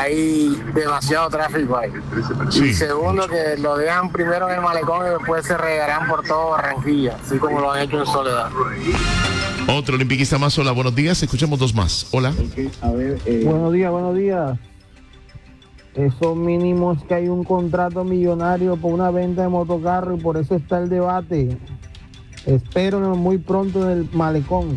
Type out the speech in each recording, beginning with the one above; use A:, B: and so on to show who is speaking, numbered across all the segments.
A: hay demasiado tráfico ahí.
B: Sí.
A: Y segundo, que lo dejan primero en el malecón y después se regarán por todo Barranquilla, así como lo han hecho en Soledad.
B: Otro olimpiquista más, hola, buenos días. Escuchemos dos más. Hola.
C: Buenos días. Eso mínimo es que hay un contrato millonario por una venta de motocarro y por eso está el debate. Espero muy pronto en el malecón.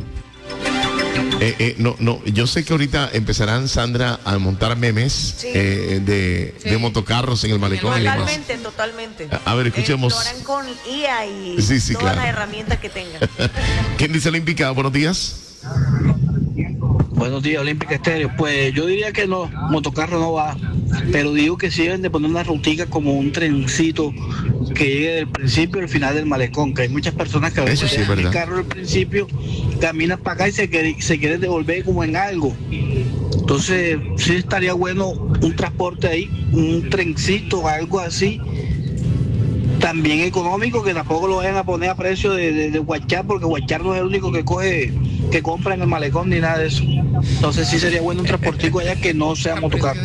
B: No, yo sé que ahorita empezarán, Sandra, a montar memes
D: Sí.
B: de motocarros en el malecón y demás.
D: Totalmente.
B: A ver, escuchemos.
D: Lo harán con IA y
B: Sí,
D: todas
B: claro.
D: las herramientas que tengan.
B: ¿Quién dice olímpica? Buenos días.
E: Buenos días, Olímpica Estéreo. Pues yo diría que no, motocarro no va, pero digo que sí deben de poner una rutica como un trencito que llegue del principio al final del malecón, que hay muchas personas que a veces
B: Eso sí es
E: dejan el
B: verdad.
E: carro al principio, caminan para acá y se quieren devolver como en algo. Entonces sí estaría bueno un transporte ahí, un trencito, algo así, también económico, que tampoco lo vayan a poner a precio de Guachar, porque Guachar no es el único que compra en el malecón ni nada de eso. Entonces sí sería bueno un transportico allá que no sea motocarro.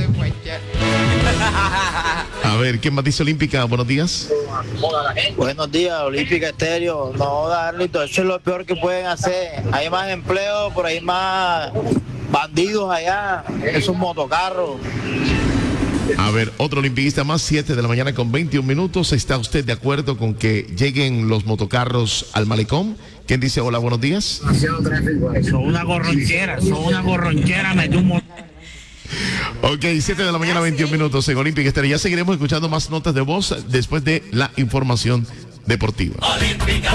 B: A ver, ¿quién más dice olímpica? Buenos días.
F: Buenos días, Olímpica Estéreo. No, Darlito, eso es lo peor que pueden hacer. Hay más empleo, por ahí más bandidos allá, esos motocarros.
B: A ver, otro olimpiquista más, 7 de la mañana con 21 minutos. ¿Está usted de acuerdo con que lleguen los motocarros al malecón? ¿Quién dice hola, buenos días?
A: Demasiado tráfico ahí.
E: Son una gorronchera, metió un motor.
B: Ok, 7 de la mañana, 21 minutos en Olímpica Estéreo. Ya seguiremos escuchando más notas de voz después de la información deportiva.